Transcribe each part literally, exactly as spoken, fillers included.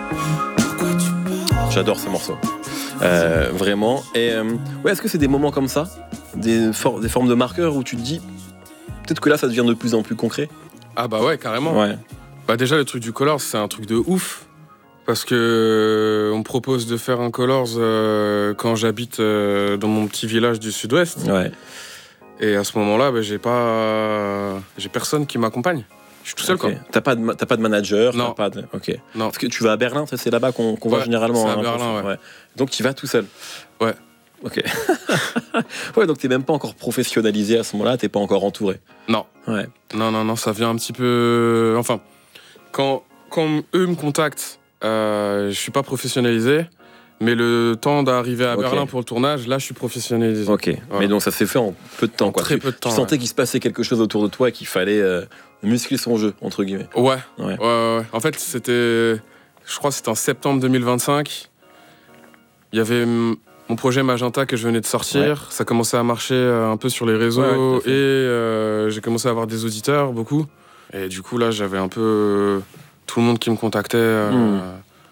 J'adore ces morceaux. Euh, vraiment. Et euh, ouais, est-ce que c'est des moments comme ça, des, for- des formes de marqueurs où tu te dis, peut-être que là, ça devient de plus en plus concret? Ah bah ouais, carrément. Ouais. Bah déjà, le truc du Colors, c'est un truc de ouf. Parce que euh, on me propose de faire un Colors euh, quand j'habite euh, dans mon petit village du sud-ouest. Ouais. Et à ce moment-là, bah, j'ai pas, j'ai personne qui m'accompagne. Je suis tout seul, Okay. quoi. T'as pas de, t'as pas de manager? Non. T'as pas de... Ok. Non. Parce que tu vas à Berlin, ça, c'est là-bas qu'on, qu'on Ouais, va généralement. c'est à hein, Berlin, ouais. ouais. Donc tu vas tout seul? Ouais. Ok. Ouais, donc t'es même pas encore professionnalisé à ce moment-là, t'es pas encore entouré? Non. Ouais. Non, non, non, ça vient un petit peu... Enfin, quand, quand eux me contactent, euh, je suis pas professionnalisé, mais le temps d'arriver à Ok. Berlin pour le tournage, là, je suis professionnalisé. Ok. Voilà. Mais donc ça s'est fait en peu de temps, quoi. Très tu, peu de temps, Tu sentais ouais. qu'il se passait quelque chose autour de toi et qu'il fallait euh, muscler son jeu, entre guillemets. Ouais. Ouais. Ouais, ouais, ouais. En fait, c'était... Je crois que c'était en septembre deux mille vingt-cinq. Il y avait hum, mon projet Magenta que je venais de sortir. Ouais. Ça commençait à marcher euh, un peu sur les réseaux. Ouais, ouais, tout à fait. Et euh, j'ai commencé à avoir des auditeurs, beaucoup. Et du coup, là, j'avais un peu euh, tout le monde qui me contactait. euh, Hmm.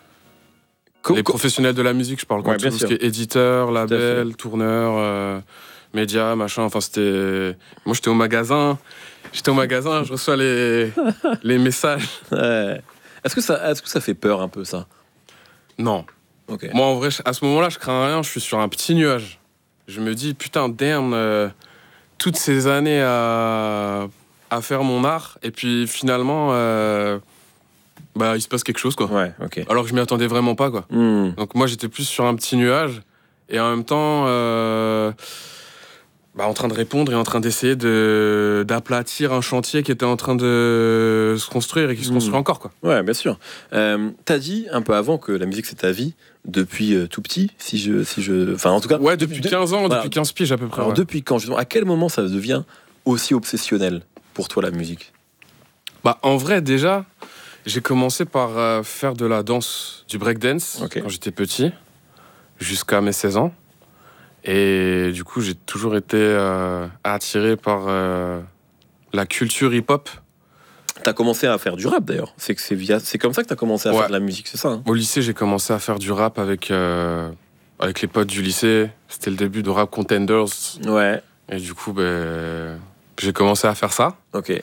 Co- les co- professionnels de la musique, je parle quoi, Ouais, tout bien ce sûr. qui est éditeur, à label, tourneur, euh, média, machin. Enfin, c'était... Moi, j'étais au magasin. J'étais au magasin, je reçois les, les messages. Ouais. Est-ce que ça, est-ce que ça fait peur un peu, ça? Non. Ok. Moi, en vrai, à ce moment-là, je crains rien. Je suis sur un petit nuage. Je me dis, putain, damn, euh, toutes ces années à, à faire mon art, et puis finalement, euh, bah, il se passe quelque chose, quoi. Ouais, ok. Alors que je m'y attendais vraiment pas, quoi. Hmm. Donc moi, j'étais plus sur un petit nuage, et en même temps, euh, bah, en train de répondre et en train d'essayer de, d'aplatir un chantier qui était en train de se construire et qui se Mmh. construit encore, quoi. Ouais, bien sûr. Euh, t'as dit un peu avant que la musique c'est ta vie depuis euh, tout petit, si je, si je, enfin en tout cas. Ouais, depuis de- quinze ans, voilà. depuis quinze piges à peu près. Alors ouais. depuis quand, justement, à quel moment ça devient aussi obsessionnel pour toi la musique? Bah, en vrai, déjà, j'ai commencé par euh, faire de la danse, du breakdance, Ok. quand j'étais petit, jusqu'à mes seize ans. Et du coup, j'ai toujours été euh, attiré par euh, la culture hip-hop. T'as commencé à faire du rap d'ailleurs. C'est que c'est via, c'est comme ça que t'as commencé à Ouais. faire de la musique, c'est ça hein? Au lycée, j'ai commencé à faire du rap avec, euh, avec les potes du lycée. C'était le début de Rap Contenders. Ouais. Et du coup, ben, j'ai commencé à faire ça. Ok.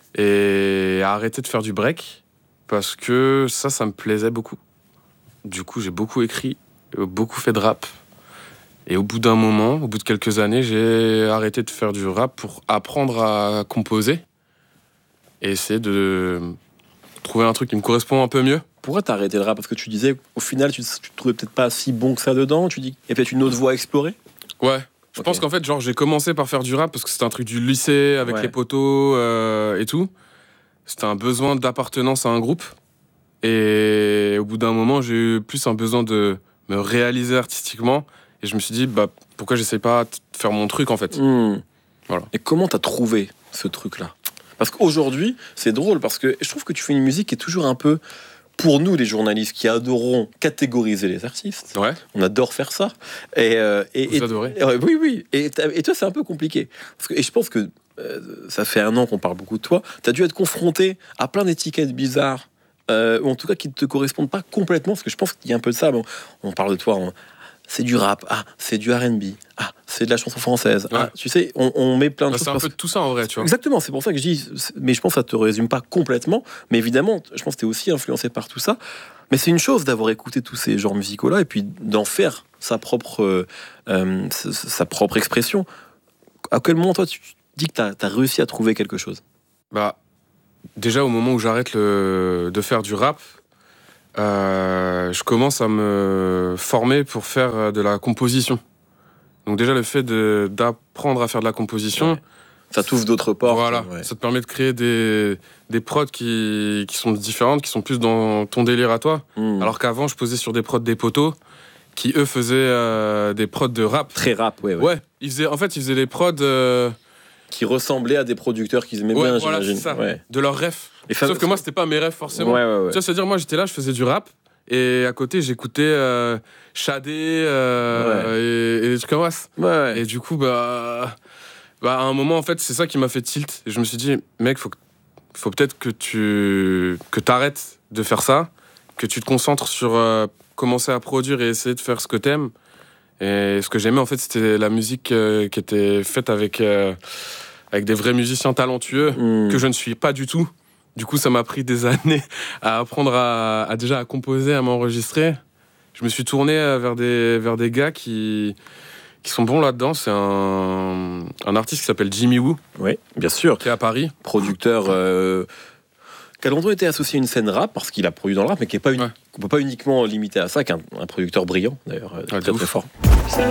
Et à arrêter de faire du break. Parce que ça, ça me plaisait beaucoup. Du coup, j'ai beaucoup écrit, beaucoup fait de rap. Et au bout d'un moment, au bout de quelques années, j'ai arrêté de faire du rap pour apprendre à composer. Et essayer de trouver un truc qui me correspond un peu mieux. Pourquoi t'as arrêté le rap? Parce que tu disais au final tu, tu te trouvais peut-être pas si bon que ça dedans. Tu dis qu'il y a peut-être une autre voie à explorer. Ouais. Je Ok. pense qu'en fait, genre, j'ai commencé par faire du rap parce que c'était un truc du lycée avec Ouais. les potos euh, et tout. C'était un besoin d'appartenance à un groupe. Et au bout d'un moment, j'ai eu plus un besoin de me réaliser artistiquement. Et je me suis dit, bah, pourquoi j'essaie pas de faire mon truc, en fait. Hmm. Voilà. Et comment t'as trouvé ce truc-là? Parce qu'aujourd'hui, c'est drôle, parce que je trouve que tu fais une musique qui est toujours un peu, pour nous les journalistes qui adorons catégoriser les artistes, Ouais, on adore faire ça. Et, euh, et, vous et- adorez. et- ouais, oui, oui. Et, t'as- et toi, c'est un peu compliqué. Parce que, et je pense que euh, ça fait un an qu'on parle beaucoup de toi. T'as dû être confronté à plein d'étiquettes bizarres, euh, ou en tout cas qui ne te correspondent pas complètement, parce que je pense qu'il y a un peu de ça. Bon, on parle de toi, on- c'est du rap, ah, c'est du R and B, ah, c'est de la chanson française. Ah, Ouais. tu sais, on, on met plein de Bah, choses. c'est un parce peu de tout ça, en vrai, tu vois. Exactement, c'est pour ça que je dis, c'est- mais je pense que ça te résume pas complètement, mais évidemment, je pense que tu es aussi influencé par tout ça. Mais c'est une chose d'avoir écouté tous ces genres musicaux-là et puis d'en faire sa propre, euh, euh, sa, sa propre expression. À quel moment, toi, tu dis que tu as réussi à trouver quelque chose? Bah, déjà, au moment où j'arrête le... de faire du rap, euh, je commence à me former pour faire de la composition. Donc déjà, le fait de... d'apprendre à faire de la composition, Ouais. Ça t'ouvre d'autres portes. voilà, Ouais. ça te permet de créer des, des prods qui... qui sont différentes, qui sont plus dans ton délire à toi. Mmh. Alors qu'avant, je posais sur des prods des potos qui, eux, faisaient euh, des prods de rap. Très rap, ouais. ouais. Ouais, ils faisaient, en fait, ils faisaient des prods euh, Qui ressemblaient à des producteurs qu'ils aimaient ouais, bien, voilà, j'imagine. c'est ça, Ouais. de leurs refs. Et fa- Sauf que moi, c'était pas mes refs, forcément. Ouais, ouais, ouais. Tu vois, c'est-à-dire, moi, j'étais là, je faisais du rap, et à côté, j'écoutais euh, Shadé euh, et, et des trucs comme ça. Ouais, ouais. Et du coup, bah, bah, à un moment, en fait, c'est ça qui m'a fait tilt. Et je me suis dit, mec, faut, que- faut peut-être que tu que t'arrêtes de faire ça, que tu te concentres sur euh, commencer à produire et essayer de faire ce que t'aimes. Et ce que j'aimais, en fait, c'était la musique euh, qui était faite avec, euh, avec des vrais musiciens talentueux, mmh. que je ne suis pas du tout. Du coup, ça m'a pris des années à apprendre à, à déjà à composer, à m'enregistrer. Je me suis tourné vers des, vers des gars qui, qui sont bons là-dedans. C'est un, un artiste qui s'appelle Jimmy Woo. Oui, bien sûr. Qui est à Paris. Producteur... Euh... qui a longtemps été associé à une scène rap, parce qu'il a produit dans le rap, mais qui n'est pas, uni- ouais. pas uniquement limité à ça, qui est un, un producteur brillant, d'ailleurs, ouais, très, très fort.